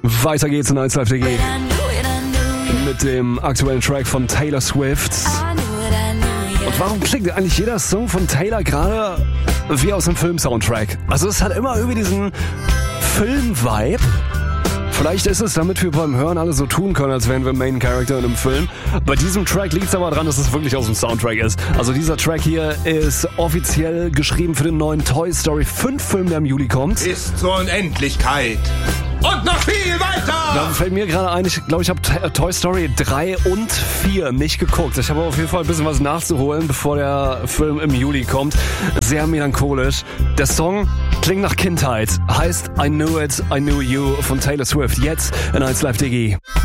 Weiter geht's in 1 Live DG mit dem aktuellen Track von Taylor Swift. Und warum klingt eigentlich jeder Song von Taylor gerade wie aus einem Film-Soundtrack? Also es hat immer irgendwie diesen Film-Vibe. Vielleicht ist es, damit wir beim Hören alle so tun können, als wären wir Main Character in einem Film. Bei diesem Track liegt es aber daran, dass es wirklich aus dem Soundtrack ist. Also dieser Track hier ist offiziell geschrieben für den neuen Toy Story 5 Film, der im Juli kommt. Bis zur Unendlichkeit. Und noch viel weiter! Da fällt mir gerade ein, ich glaube, ich habe Toy Story 3 und 4 nicht geguckt. Ich habe auf jeden Fall ein bisschen was nachzuholen, bevor der Film im Juli kommt. Sehr melancholisch. Der Song klingt nach Kindheit. Heißt I Knew It, I Knew You von Taylor Swift. Jetzt in 1 Live DG.